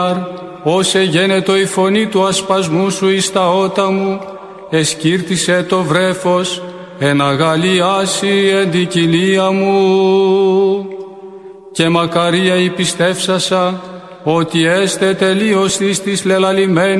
Όσε γένετο η φωνή του ασπασμού σου εις τα ότα μου, εσκύρτησε το βρέφος, εν αγαλιάσει εν την κοιλία μου. Και μακαρία η πιστεύσασα, ότι έστε τελείως της λελαλημένης